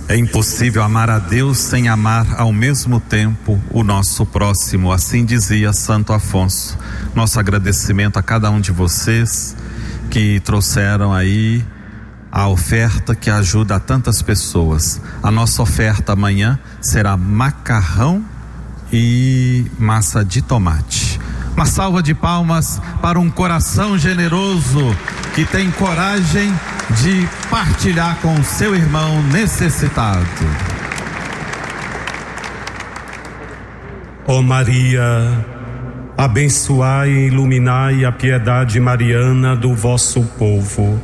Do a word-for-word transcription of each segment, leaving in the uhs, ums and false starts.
É impossível amar a Deus sem amar ao mesmo tempo o nosso próximo, assim dizia Santo Afonso. Nosso agradecimento a cada um de vocês que trouxeram aí a oferta que ajuda a tantas pessoas. A nossa oferta amanhã será macarrão e massa de tomate. Uma salva de palmas para um coração generoso que tem coragem de partilhar com o seu irmão necessitado. Ó Maria, abençoai e iluminai a piedade mariana do vosso povo.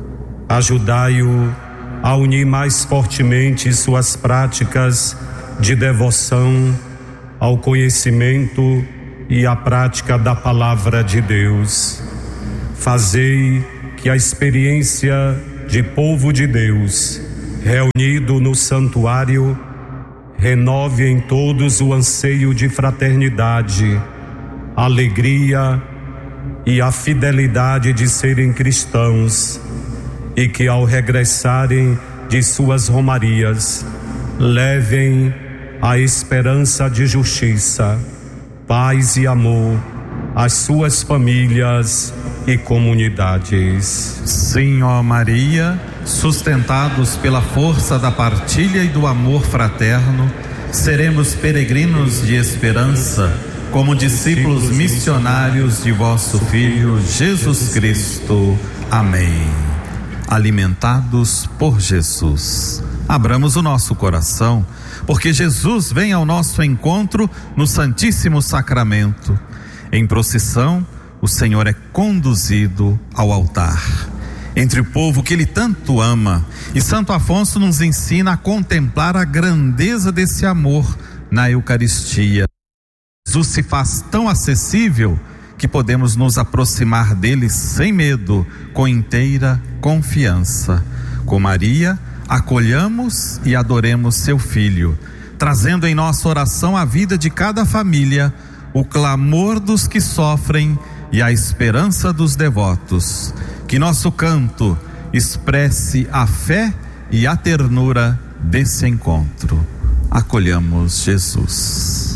Ajudai-o a unir mais fortemente suas práticas de devoção ao conhecimento e à prática da palavra de Deus. Fazei que a experiência de povo de Deus, reunido no santuário, renove em todos o anseio de fraternidade, alegria e a fidelidade de serem cristãos, e que ao regressarem de suas romarias, levem a esperança de justiça, paz e amor às suas famílias e comunidades. Sim, ó Maria, sustentados pela força da partilha e do amor fraterno, seremos peregrinos de esperança, como discípulos missionários de vosso Filho Jesus Cristo. Amém. Alimentados por Jesus. Abramos o nosso coração, porque Jesus vem ao nosso encontro no Santíssimo Sacramento. Em procissão, o Senhor é conduzido ao altar, entre o povo que Ele tanto ama, e Santo Afonso nos ensina a contemplar a grandeza desse amor na Eucaristia. Jesus se faz tão acessível que podemos nos aproximar dele sem medo, com inteira confiança. Com Maria, acolhamos e adoremos seu Filho, trazendo em nossa oração a vida de cada família, o clamor dos que sofrem e a esperança dos devotos. Que nosso canto expresse a fé e a ternura desse encontro. Acolhamos Jesus.